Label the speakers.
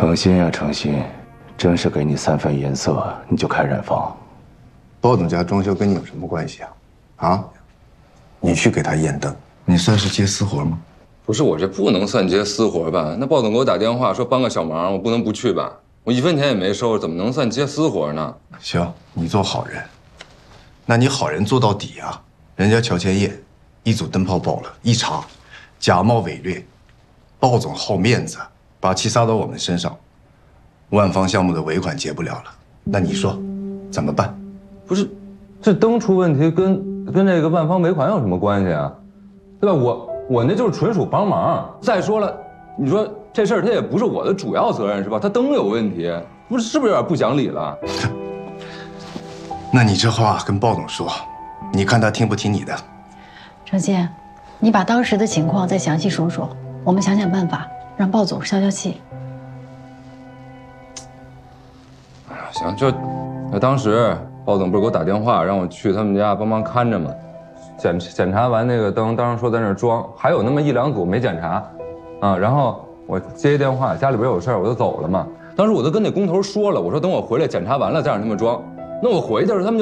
Speaker 1: 诚心呀，诚心，真是给你3分颜色，你就开染坊。
Speaker 2: 包总家装修跟你有什么关系啊？啊？你去给他验灯，你算是接私活吗？
Speaker 3: 不是，我这不能算接私活吧？那鲍总给我打电话说帮个小忙，我不能不去吧？我1分钱也没收，怎么能算接私活呢？
Speaker 2: 行，你做好人，那你好人做到底啊！人家乔千叶一组灯泡爆了，一查假冒伪劣，鲍总好面子，把气撒到我们身上，万方项目的尾款结不了了，那你说怎么办？
Speaker 3: 不是，这灯出问题跟这个万方尾款有什么关系啊？对吧？我那就是纯属帮忙。再说了，你说这事儿它也不是我的主要责任是吧？它灯有问题，是不是有点不讲理了？
Speaker 2: 那你这话跟鲍总说，你看他听不听你的？
Speaker 4: 程心，你把当时的情况再详细说说，我们想想办法，让鲍总消消气。
Speaker 3: 行，就当时鲍总不是给我打电话让我去他们家帮忙看着吗？检查完那个灯，当时说在那儿装，还有那么1、2组没检查，啊，然后我接一电话，家里边有事儿，我就走了嘛。当时我都跟那工头说了，我说等我回来检查完了再让他们装。那我回去的时候他们